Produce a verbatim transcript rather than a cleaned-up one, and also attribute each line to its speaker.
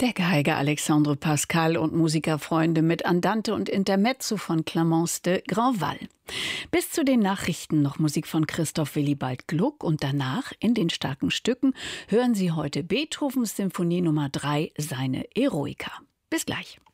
Speaker 1: Der Geiger Alexandre Pascal und Musikerfreunde mit Andante und Intermezzo von Clémence de Grandval. Bis zu den Nachrichten noch Musik von Christoph Willibald Gluck und danach in den starken Stücken hören Sie heute Beethovens Symphonie Nummer drei, seine Eroica. Bis gleich.